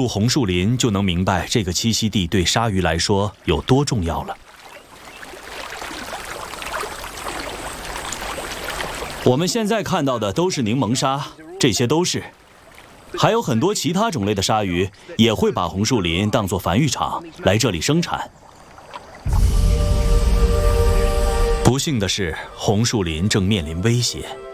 红树林，就能明白这个栖息地对鲨鱼来说有多重要了。我们现在看到的都是柠檬鲨，这些都是。还有很多其他种类的鲨鱼也会把红树林当作繁育场，来这里生产。不幸的是，红树林正面临威胁。